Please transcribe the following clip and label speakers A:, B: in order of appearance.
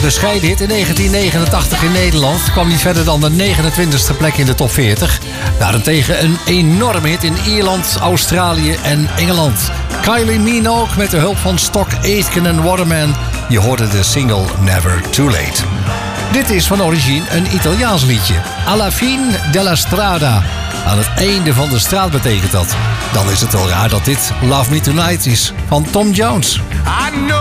A: bescheiden hit in 1989 in Nederland. Kwam niet verder dan de 29e plek in de top 40. Daarentegen een enorme hit in Ierland, Australië en Engeland. Kylie Minogue met de hulp van Stock Aitken en Waterman. Je hoorde de single Never Too Late. Dit is van origine een Italiaans liedje. Alla fine della strada. Aan het einde van de straat betekent dat. Dan is het wel raar dat dit Love Me Tonight is van Tom Jones.
B: I know